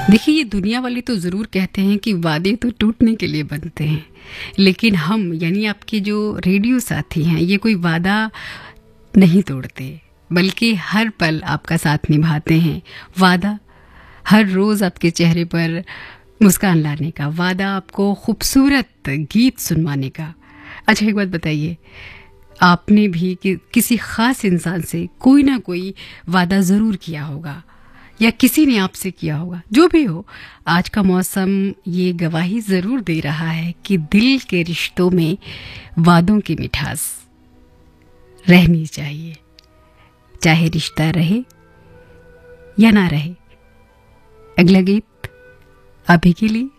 देखिए, ये दुनिया वाले तो ज़रूर कहते हैं कि वादे तो टूटने के लिए बनते हैं, लेकिन हम यानी आपके जो रेडियो साथी हैं, ये कोई वादा नहीं तोड़ते, बल्कि हर पल आपका साथ निभाते हैं। वादा हर रोज़ आपके चेहरे पर मुस्कान लाने का, वादा आपको खूबसूरत गीत सुनवाने का। अच्छा, एक बात बताइए, आपने भी किसी ख़ास इंसान से कोई ना कोई वादा ज़रूर किया होगा या किसी ने आपसे किया होगा। जो भी हो, आज का मौसम ये गवाही ज़रूर दे रहा है कि दिल के रिश्तों में वादों की मिठास रहनी चाहिए, चाहे रिश्ता रहे या ना रहे। अगला गीत अभी के लिए